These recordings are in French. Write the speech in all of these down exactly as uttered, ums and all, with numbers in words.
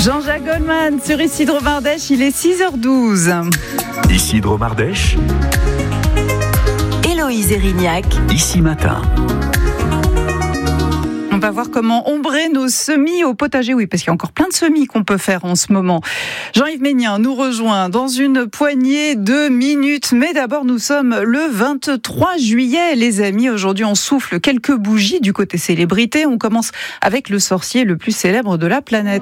Jean-Jacques Goldman sur Isidro Mardèche, il est six heures douze. Isidro Mardèche, Héloïse Erignac, ici matin. On va voir comment ombrer nos semis au potager. Oui, parce qu'il y a encore plein de semis qu'on peut faire en ce moment. Jean-Yves Ménien nous rejoint dans une poignée de minutes. Mais d'abord, nous sommes le vingt-trois juillet, les amis. Aujourd'hui, on souffle quelques bougies du côté célébrité. On commence avec le sorcier le plus célèbre de la planète.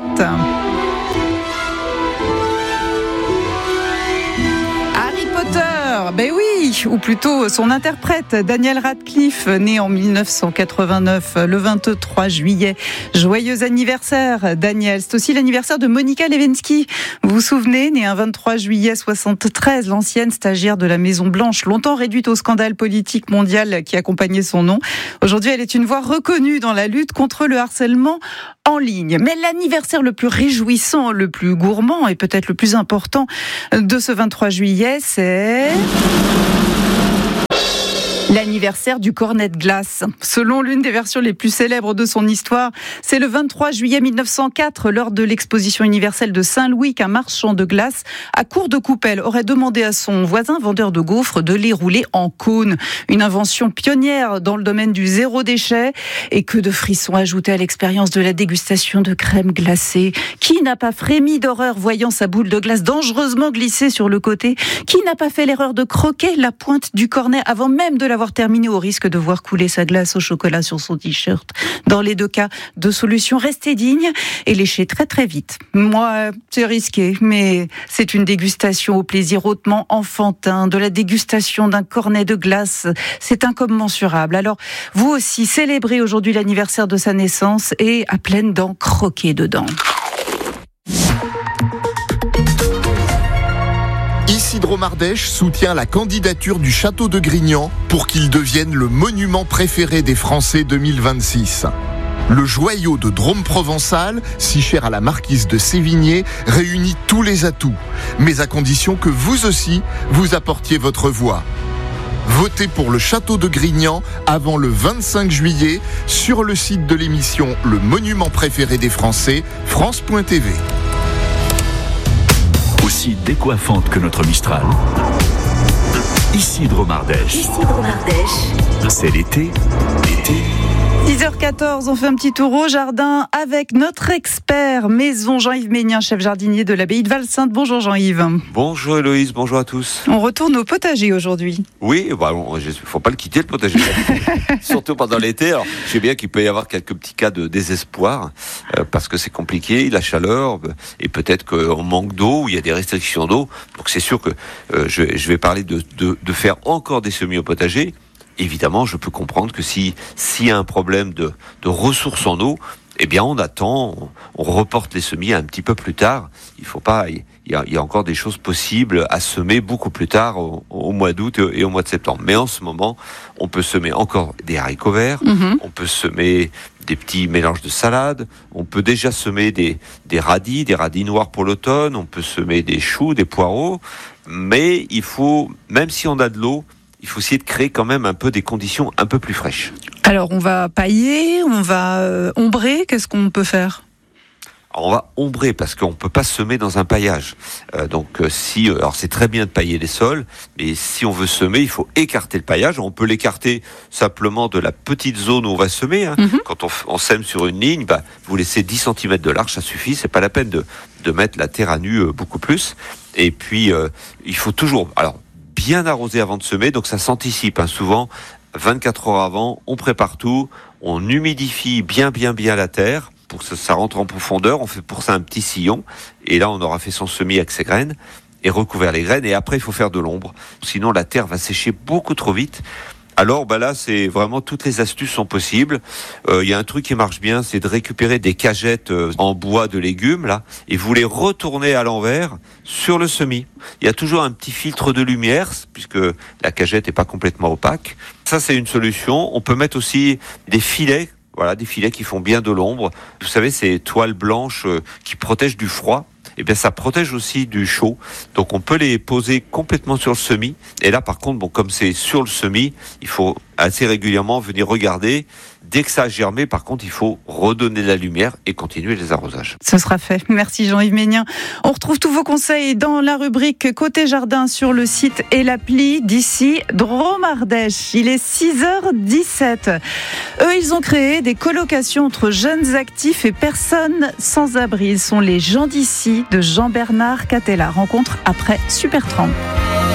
Harry Potter, ben oui, ou plutôt son interprète, Daniel Radcliffe, né en dix-neuf cent quatre-vingt-neuf, le vingt-trois juillet. Joyeux anniversaire, Daniel. C'est aussi l'anniversaire de Monica Lewinsky. Vous vous souvenez, née un vingt-trois juillet soixante-treize, l'ancienne stagiaire de la Maison Blanche, longtemps réduite au scandale politique mondial qui accompagnait son nom. Aujourd'hui, elle est une voix reconnue dans la lutte contre le harcèlement en ligne. Mais l'anniversaire le plus réjouissant, le plus gourmand et peut-être le plus important de ce vingt-trois juillet, c'est l'anniversaire du cornet de glace. Selon l'une des versions les plus célèbres de son histoire, c'est le vingt-trois juillet mille neuf cent quatre, lors de l'exposition universelle de Saint-Louis, qu'un marchand de glace à court de coupelle aurait demandé à son voisin vendeur de gaufres de les rouler en cône. Une invention pionnière dans le domaine du zéro déchet. Et que de frissons ajoutés à l'expérience de la dégustation de crème glacée. Qui n'a pas frémi d'horreur voyant sa boule de glace dangereusement glisser sur le côté? Qui n'a pas fait l'erreur de croquer la pointe du cornet avant même de l'avoir terminé, au risque de voir couler sa glace au chocolat sur son t-shirt? Dans les deux cas, deux solutions: rester digne et lécher très très vite. Moi, c'est risqué, mais c'est une dégustation au plaisir hautement enfantin, de la dégustation d'un cornet de glace. C'est incommensurable. Alors, vous aussi, célébrez aujourd'hui l'anniversaire de sa naissance et à pleines dents, croquez dedans. Isidro Mardèche soutient la candidature du château de Grignan pour qu'il devienne le monument préféré des Français deux mille vingt-six. Le joyau de Drôme provençal, si cher à la marquise de Sévigné, réunit tous les atouts, mais à condition que vous aussi, vous apportiez votre voix. Votez pour le château de Grignan avant le vingt-cinq juillet sur le site de l'émission Le monument préféré des Français, France point T V. Aussi décoiffante que notre Mistral, Isidro Mardèche. Isidro Mardèche, C'est l'été, l'été. six heures quatorze, on fait un petit tour au jardin avec notre expert maison, Jean-Yves Ménien, chef jardinier de l'abbaye de Val-Sainte. Bonjour Jean-Yves. Bonjour Héloïse, bonjour à tous. On retourne au potager aujourd'hui. Oui, il bah, ne faut pas le quitter le potager, surtout pendant l'été. Alors, je sais bien qu'il peut y avoir quelques petits cas de désespoir, euh, parce que c'est compliqué, la chaleur, et peut-être qu'on manque d'eau, ou il y a des restrictions d'eau. Donc c'est sûr que euh, je, je vais parler de, de, de faire encore des semis au potager. Évidemment, je peux comprendre que si s'il y a un problème de, de ressources en eau, eh bien on attend, on, on reporte les semis un petit peu plus tard. Il faut pas, il y a, il y a encore des choses possibles à semer beaucoup plus tard, au, au mois d'août et au mois de septembre. Mais en ce moment, on peut semer encore des haricots verts, mmh. on peut semer des petits mélanges de salade, on peut déjà semer des, des radis, des radis noirs pour l'automne, on peut semer des choux, des poireaux. Mais il faut, même si on a de l'eau, il faut essayer de créer quand même un peu des conditions un peu plus fraîches. Alors, on va pailler, on va euh, ombrer, qu'est-ce qu'on peut faire ? Alors, on va ombrer parce qu'on ne peut pas semer dans un paillage. Euh, donc, euh, si, euh, alors c'est très bien de pailler les sols, mais si on veut semer, il faut écarter le paillage. On peut l'écarter simplement de la petite zone où on va semer. Hein. Mm-hmm. Quand on, on sème sur une ligne, bah, vous laissez dix centimètres de large, ça suffit. C'est pas la peine de, de mettre la terre à nu euh, beaucoup plus. Et puis, euh, il faut toujours... Alors, bien arrosé avant de semer, donc ça s'anticipe. Hein. Souvent, vingt-quatre heures avant, on prépare tout, on humidifie bien, bien, bien la terre pour que ça, ça rentre en profondeur. On fait pour ça un petit sillon, et là, on aura fait son semis avec ses graines et recouvert les graines. Et après, il faut faire de l'ombre, sinon la terre va sécher beaucoup trop vite. Alors bah là, c'est vraiment toutes les astuces sont possibles. Il euh, y a un truc qui marche bien, c'est de récupérer des cagettes euh, en bois de légumes là, et vous les retournez à l'envers sur le semis. Il y a toujours un petit filtre de lumière puisque la cagette est pas complètement opaque. Ça c'est une solution. On peut mettre aussi des filets. Voilà, des filets qui font bien de l'ombre. Vous savez, ces toiles blanches euh, qui protègent du froid. Eh bien, ça protège aussi du chaud. Donc, on peut les poser complètement sur le semis. Et là, par contre, bon, comme c'est sur le semis, il faut assez régulièrement venir regarder Dès que ça a germé, par contre, il faut redonner de la lumière et continuer les arrosages. Ce sera fait. Merci Jean-Yves Ménien. On retrouve tous vos conseils dans la rubrique Côté Jardin sur le site et l'appli d'ici Drôme Ardèche. Il est six heures dix-sept. Eux, ils ont créé des colocations entre jeunes actifs et personnes sans abri. Ils sont les gens d'ici de Jean-Bernard Catella. Rencontre après Super trente.